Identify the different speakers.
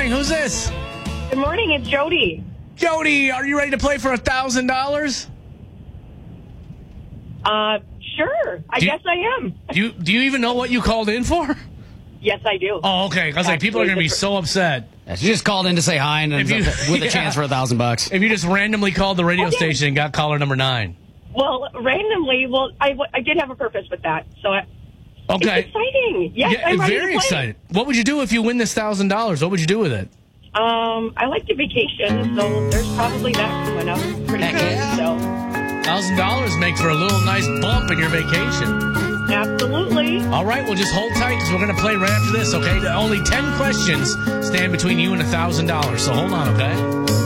Speaker 1: morning. Who's this?
Speaker 2: Good morning. It's Jody.
Speaker 1: Jody, are you ready to play for $1,000?
Speaker 2: Sure. I guess I am.
Speaker 1: Do you even know what you called in for?
Speaker 2: Yes, I do.
Speaker 1: Oh, okay. I was like, people are going to be so upset.
Speaker 3: Yeah, she just called in to say hi and with a chance for $1,000.
Speaker 1: If you just randomly called the radio station and got caller number 9.
Speaker 2: Well, randomly, I did have a purpose with that. So
Speaker 1: okay.
Speaker 2: It's exciting. Yes,
Speaker 1: Yeah,
Speaker 2: I'm ready
Speaker 1: very
Speaker 2: to play.
Speaker 1: excited. What would you do if you win this $1,000? What would you do with it?
Speaker 2: I like to vacation, so there's probably that coming up pretty soon. So
Speaker 1: $1,000 makes for a little nice bump in your vacation.
Speaker 2: absolutely.
Speaker 1: All right, well, just hold tight because we're going to play right after this, okay? Only 10 questions stand between you and $1,000, so hold on, okay?